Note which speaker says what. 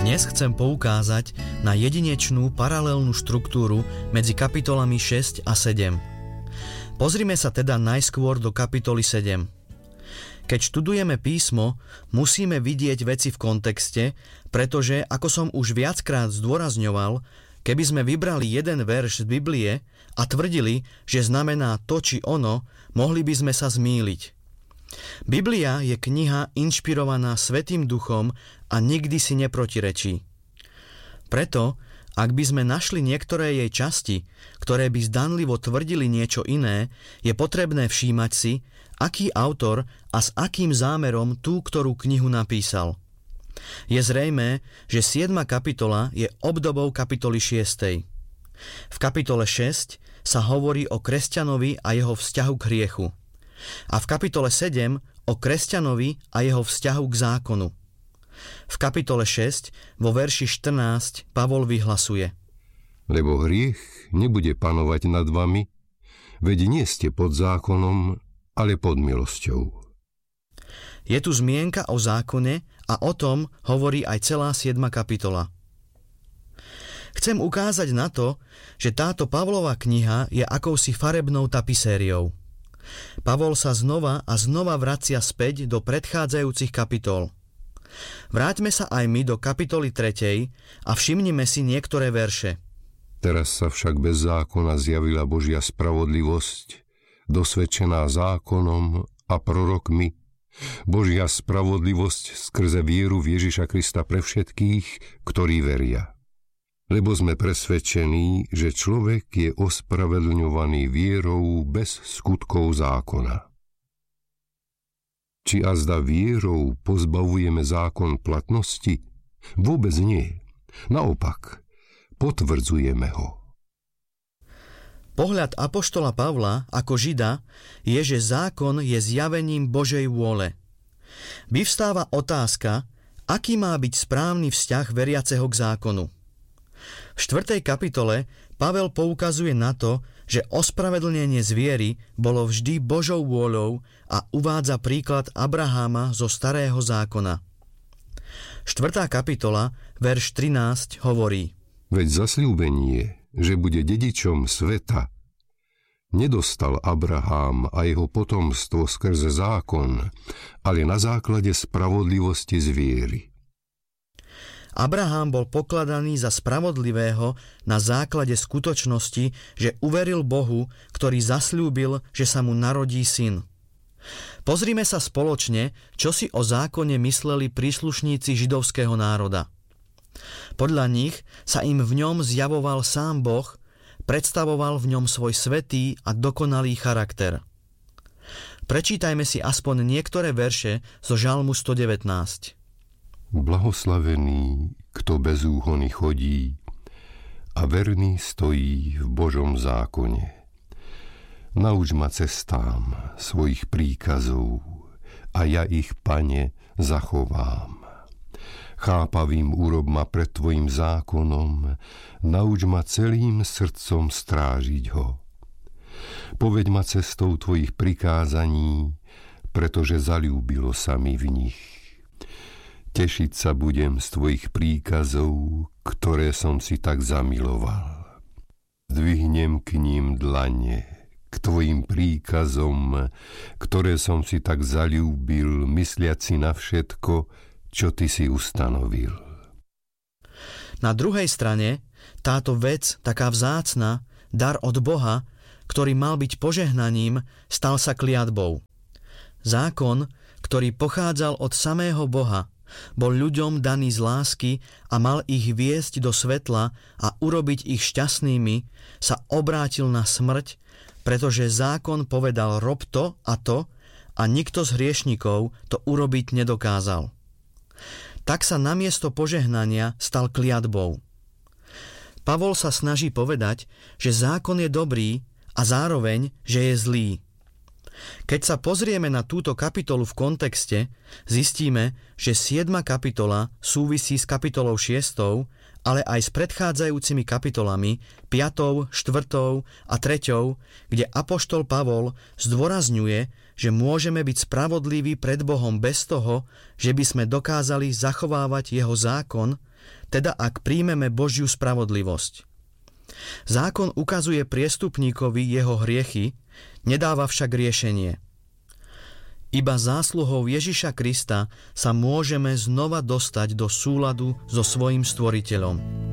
Speaker 1: Dnes chcem poukázať na jedinečnú paralelnú štruktúru medzi kapitolami 6 a 7. Pozrime sa teda najskôr do kapitoly 7. Keď študujeme písmo, musíme vidieť veci v kontexte, pretože, ako som už viackrát zdôrazňoval, keby sme vybrali jeden verš z Biblie a tvrdili, že znamená to či ono, mohli by sme sa zmýliť. Biblia je kniha inšpirovaná Svätým Duchom a nikdy si neprotirečí. Preto, ak by sme našli niektoré jej časti, ktoré by zdanlivo tvrdili niečo iné, je potrebné všímať si, aký autor a s akým zámerom tú ktorú knihu napísal. Je zrejmé, že 7. kapitola je obdobou kapitoly 6. V kapitole 6 sa hovorí o kresťanovi a jeho vzťahu k hriechu. A v kapitole 7 o kresťanovi a jeho vzťahu k zákonu. V kapitole 6 vo verši 14 Pavol vyhlasuje:
Speaker 2: Lebo hriech nebude panovať nad vami, veď nie ste pod zákonom, ale pod milosťou.
Speaker 1: Je tu zmienka o zákone a o tom hovorí aj celá 7. kapitola. Chcem ukázať na to, že táto Pavlova kniha je akousi farebnou tapisériou. Pavol sa znova a znova vracia späť do predchádzajúcich kapitol. Vráťme sa aj my do kapitoly 3. a všimnime si niektoré verše.
Speaker 2: Teraz sa však bez zákona zjavila Božia spravodlivosť, dosvedčená zákonom a prorokmi, Božia spravodlivosť skrze vieru v Ježiša Krista pre všetkých, ktorí veria. Lebo sme presvedčení, že človek je ospravedlňovaný vierou bez skutkov zákona. Či azda vierou pozbavujeme zákon platnosti? Vôbec nie. Naopak, potvrdzujeme ho.
Speaker 1: Pohľad apoštola Pavla ako Žida je, že zákon je zjavením Božej vôle. Vyvstáva otázka, aký má byť správny vzťah veriaceho k zákonu. V 4. kapitole Pavel poukazuje na to, že ospravedlnenie z viery bolo vždy Božou vôľou a uvádza príklad Abraháma zo Starého zákona. 4. kapitola, verš 13 hovorí:
Speaker 2: Veď zasľúbenie, že bude dedičom sveta, nedostal Abrahám a jeho potomstvo skrze zákon, ale na základe spravodlivosti z viery.
Speaker 1: Abrahám bol pokladaný za spravodlivého na základe skutočnosti, že uveril Bohu, ktorý zasľúbil, že sa mu narodí syn. Pozrime sa spoločne, čo si o zákone mysleli príslušníci židovského národa. Podľa nich sa im v ňom zjavoval sám Boh, predstavoval v ňom svoj svätý a dokonalý charakter. Prečítajme si aspoň niektoré verše zo Žalmu 119.
Speaker 2: Blahoslavený, kto bez úhony chodí a verný stojí v Božom zákone. Nauč ma cestám svojich príkazov a ja ich, Pane, zachovám. Chápavým urob ma pred tvojim zákonom, nauč ma celým srdcom strážiť ho. Povedď ma cestou tvojich prikázaní, pretože zaľúbilo sa mi v nich. Tešiť sa budem z tvojich príkazov, ktoré som si tak zamiloval. Zdvihnem k ním dlane, k tvojim príkazom, ktoré som si tak zaľúbil, mysliac si na všetko, čo ty si ustanovil.
Speaker 1: Na druhej strane, táto vec, taká vzácna, dar od Boha, ktorý mal byť požehnaním, stal sa kliatbou. Zákon, ktorý pochádzal od samého Boha, bol ľuďom daný z lásky a mal ich viesť do svetla a urobiť ich šťastnými, sa obrátil na smrť, pretože zákon povedal rob to a nikto z hriešnikov to urobiť nedokázal. Tak sa namiesto požehnania stal kliatbou. Pavol sa snaží povedať, že zákon je dobrý a zároveň, že je zlý. Keď sa pozrieme na túto kapitolu v kontexte, zistíme, že 7. kapitola súvisí s kapitolou 6, ale aj s predchádzajúcimi kapitolami 5., 4. a 3., kde apoštol Pavol zdôrazňuje, že môžeme byť spravodliví pred Bohom bez toho, že by sme dokázali zachovávať jeho zákon, teda ak príjmeme Božiu spravodlivosť. Zákon ukazuje priestupníkovi jeho hriechy, nedáva však riešenie. Iba zásluhou Ježiša Krista sa môžeme znova dostať do súladu so svojím Stvoriteľom.